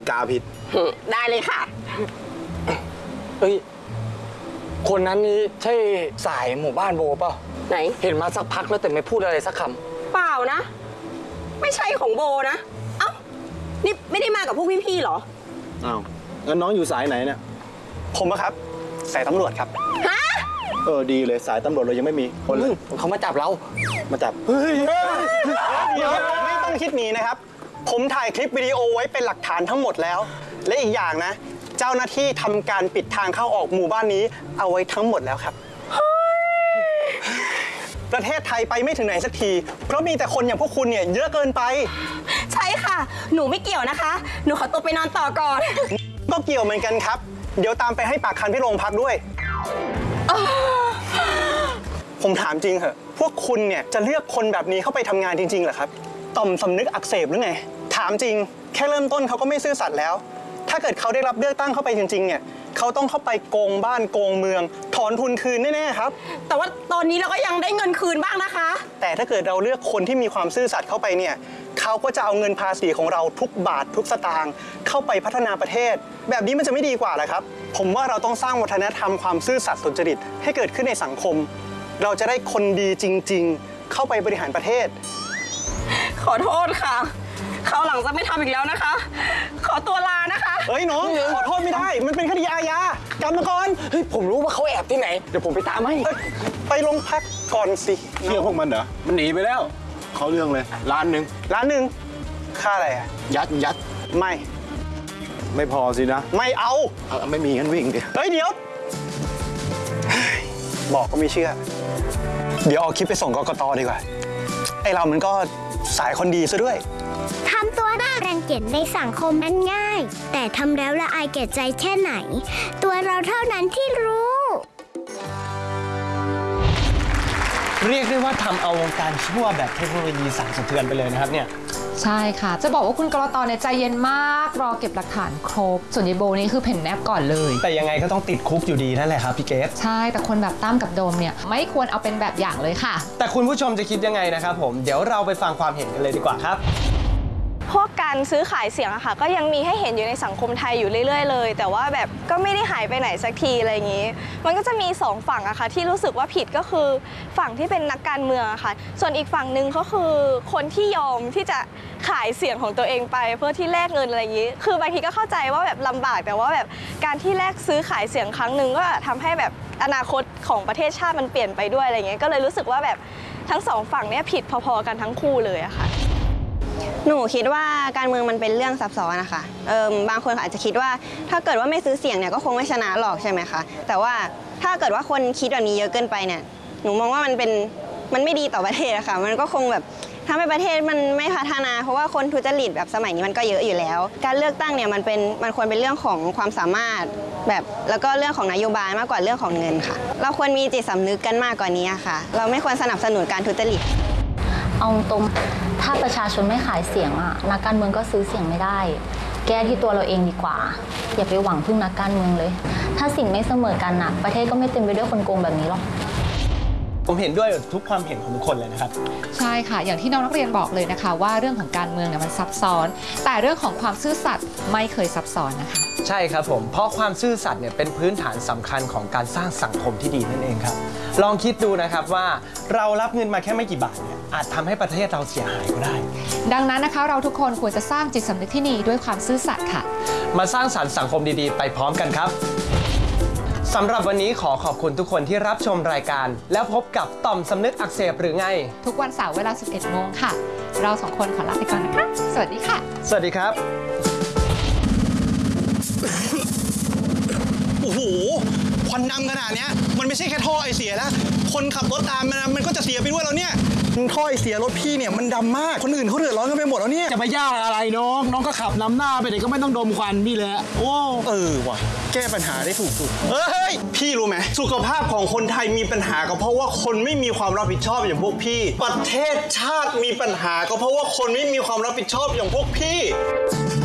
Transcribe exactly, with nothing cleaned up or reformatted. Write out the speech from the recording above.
กาผิดได้เลยค่ะเฮ้ยคนนั้นนี่ใช่สายหมู่บ้านโบเปล่าไหนเห็นมาสักพักแล้วแต่ไม่พูดอะไรสักคำเปล่านะไม่ใช่ของโบนะเอ้านี่ไม่ได้มากับพวกพี่ๆหรออ้าวงั้นน้องอยู่สายไหนเนี่ยผมอะครับสายตำรวจครับฮะเออดีเลยสายตำรวจเรายังไม่มีคนเลยเขามาจับเรามาจับเฮ้ยเดี๋ยวไม่ต้องคิดหนีนะครับผมถ่ายคลิปวิดีโอไว้เป็นหลักฐานทั้งหมดแล้วและอีกอย่างนะเจ้าหน้าที่ทำการปิดทางเข้าออกหมู่บ้านนี้เอาไว้ทั้งหมดแล้วครับประเทศไทยไปไม่ถึงไหนสักทีเพราะมีแต่คนอย่างพวกคุณเนี่ยเยอะเกินไปใช่ค่ะหนูไม่เกี่ยวนะคะหนูขอตัวไปนอนต่อก่อนก็เกี่ยวเหมือนกันครับเดี๋ยวตามไปให้ปากคำที่โรงพักด้วยผมถามจริงเหอะพวกคุณเนี่ยจะเลือกคนแบบนี้เข้าไปทำงานจริงๆเหรอครับต่อมสำนึกอักเสบหรือไงถามจริงแค่เริ่มต้นเขาก็ไม่ซื่อสัตย์แล้วถ้าเกิดเขาได้รับเลือกตั้งเข้าไปจริงๆเนี่ยเขาต้องเข้าไปโกงบ้านโกงเมืองถอนทุนคืนแน่ๆครับแต่ว่าตอนนี้เราก็ยังได้เงินคืนบ้างนะคะแต่ถ้าเกิดเราเลือกคนที่มีความซื่อสัตย์เข้าไปเนี่ยเขาก็จะเอาเงินภาษีของเราทุกบาททุกสตางค์เข้าไปพัฒนาประเทศแบบนี้มันจะไม่ดีกว่าเหรอครับผมว่าเราต้องสร้างวัฒนธรรมความซื่อสัตย์สุจริตให้เกิดขึ้นในสังคมเราจะได้คนดีจริงๆเข้าไปบริหารประเทศขอโทษค่ะคราวหลังจะไม่ทำอีกแล้วนะคะขอตัวลานะคะเฮ้ยน้องขอโทษไม่ได้มันเป็นคดีอาญากรรมกรเฮ้ยผมรู้ว่าเขาแอบที่ไหนเดี๋ยวผมไปตามให้ไปโรงพักก่อนสิเชื่อพวกมันเหรอมันหนีไปแล้วเขาเรื่องเลยล้านหนึ่งล้านหนึ่งค่าอะไรอะยัดยัดไม่ไม่พอสินะไม่เอาไม่มีงั้นวิ่งดิเฮ้ยเดี๋ยวบอกก็ไม่เชื่อเดี๋ยวเอาคลิปไปส่งกกต.ดีกว่าไอเรามันก็สายคนดีซะด้วยทำตัวน่ารังเกียจในสังคมนั้นง่ายแต่ทำแล้วละอายแก่ใจแค่ไหนตัวเราเท่านั้นที่รู้เรียกได้ว่าทำเอาวงการชั่วแบบเทคโนโลยีสั่นสะเทือนไปเลยนะครับเนี่ยใช่ค่ะจะบอกว่าคุณกรตเนี่ยใจเย็นมากรอเก็บหลักฐานครบส่วนยายโบนี่คือเพ่นแนบก่อนเลยแต่ยังไงก็ต้องติดคุกอยู่ดีนั่นแหละครับพี่เกศใช่แต่คนแบบตั้มกับโดมเนี่ยไม่ควรเอาเป็นแบบอย่างเลยค่ะแต่คุณผู้ชมจะคิดยังไงนะครับผมเดี๋ยวเราไปฟังความเห็นกันเลยดีกว่าครับพวกการซื้อขายเสียงอะค่ะก็ยังมีให้เห็นอยู่ในสังคมไทยอยู่เรื่อยๆเลยแต่ว่าแบบก็ไม่ได้หายไปไหนสักทีอะไรอย่างนี้มันก็จะมีสองฝั่งอะค่ะที่รู้สึกว่าผิดก็คือฝั่งที่เป็นนักการเมืองอะค่ะส่วนอีกฝั่งหนึ่งก็คือคนที่ยอมที่จะขายเสียงของตัวเองไปเพื่อที่แลกเงินอะไรอย่างนี้คือบางทีก็เข้าใจว่าแบบลำบากแต่ว่าแบบการที่แลกซื้อขายเสียงครั้งหนึ่งก็ทำให้แบบอนาคตของประเทศชาติมันเปลี่ยนไปด้วยอะไรอย่างเงี้ยก็เลยรู้สึกว่าแบบทั้งสองฝั่งเนี้ยผิดพอๆกันทั้งคู่เลยอะค่ะหนูคิดว่าการเมืองมันเป็นเรื่องซับซ้อนนะคะเออบางคนอาจจะคิดว่าถ้าเกิดว่าไม่ซื้อเสียงเนี่ยก็คงไม่ชนะหรอกใช่ไหมคะแต่ว่าถ้าเกิดว่าคนคิดแบบนี้เยอะเกินไปเนี่ยหนูมองว่ามันเป็นมันไม่ดีต่อประเทศอะค่ะมันก็คงแบบทำให้ประเทศมันไม่พัฒนาเพราะว่าคนทุจริตแบบสมัยนี้มันก็เยอะอยู่แล้วการเลือกตั้งเนี่ยมันเป็นมันควรเป็นเรื่องของความสามารถแบบแล้วก็เรื่องของนโยบายมากกว่าเรื่องของเงินค่ะเราควรมีจิตสำนึกกันมากกว่านี้ค่ะเราไม่ควรสนับสนุนการทุจริตเอาตรงถ้าประชาชนไม่ขายเสียงอะนักการเมืองก็ซื้อเสียงไม่ได้แก้ที่ตัวเราเองดีกว่าอย่าไปหวังพึ่งนักการเมืองเลยถ้าสิ่งไม่เสมอกันอะประเทศก็ไม่เต็มไปด้วยคนโกงแบบนี้หรอกผมเห็นด้วยทุกความเห็นของทุกคนเลยนะครับใช่ค่ะอย่างที่น้องนักเรียนบอกเลยนะคะว่าเรื่องของการเมืองเนี่ยมันซับซ้อนแต่เรื่องของความซื่อสัตย์ไม่เคยซับซ้อนนะคะใช่ครับผมเพราะความซื่อสัตย์เนี่ยเป็นพื้นฐานสำคัญของการสร้างสังคมที่ดีนั่นเองครับลองคิดดูนะครับว่าเรารับเงินมาแค่ไม่กี่บาทเนี่ยอาจทำให้ประเทศเราเสียหายก็ได้ดังนั้นนะคะเราทุกคนควรจะสร้างจิตสำนึกที่ดีด้วยความซื่อสัตย์ค่ะมาสร้างสรรค์สังคมดีๆไปพร้อมกันครับสำหรับวันนี้ขอขอบคุณทุกคนที่รับชมรายการแล้วพบกับต่อมสำนึกอักเสบหรือไงทุกวันเสาร์เวลา สิบเอ็ดโมงค่ะเราสองคนขอลาไปก่อนนะคะสวัสดีค่ะสวัสดีครับโอ้โหควันดำขนาดนี้มันไม่ใช่แค่ท่อไอเสียแล้วคนขับรถตามมันมันก็จะเสียไปด้วยแล้วเนี่ยท่อไอเสียรถพี่เนี่ยมันดำมากคนอื่นเขาเดือดร้อนกันไปหมดแล้วเนี่ยจะไปยากอะไรน้องน้องก็ขับนำหน้าไปเด็กก็ไม่ต้องดมควันนี่แหละโอ้เออว่ะแก้ปัญหาได้ถูกสุดเฮ้ยพี่รู้ไหมสุขภาพของคนไทยมีปัญหาก็เพราะว่าคนไม่มีความรับผิดชอบอย่างพวกพี่ประเทศชาติมีปัญหาก็เพราะว่าคนไม่มีความรับผิดชอบอย่างพวกพี่